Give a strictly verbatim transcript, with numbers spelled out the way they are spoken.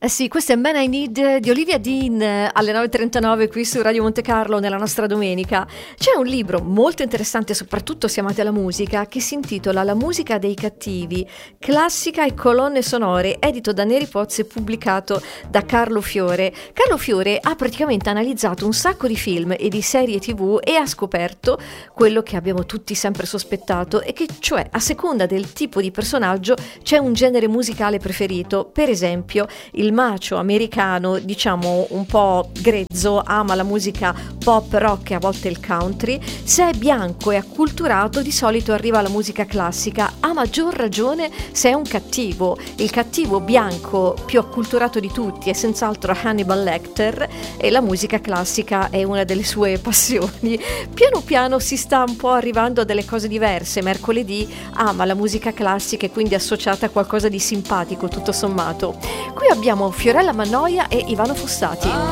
Eh sì, questo è Man I Need di Olivia Dean alle nove e trentanove qui su Radio Monte Carlo nella nostra domenica. C'è un libro molto interessante, soprattutto se amate la musica, che si intitola La musica dei cattivi, classica e colonne sonore, edito da Neri Pozzi e pubblicato da Carlo Fiore. Carlo Fiore ha praticamente analizzato un sacco di film e di serie tv e ha scoperto quello che abbiamo tutti sempre sospettato, e che cioè a seconda del tipo di personaggio c'è un genere musicale preferito. Per esempio il macio americano, diciamo un po' grezzo, ama la musica pop, rock e a volte il country. Se è bianco e acculturato, di solito arriva alla musica classica. A maggior ragione se è un cattivo. Il cattivo bianco più acculturato di tutti è senz'altro Hannibal Lecter, e la musica classica è una delle sue passioni. Piano piano si sta un po' arrivando a delle cose diverse. Mercoledì ama la musica classica e quindi associata a qualcosa di simpatico tutto sommato. Qui abbiamo Fiorella Mannoia e Ivano Fossati.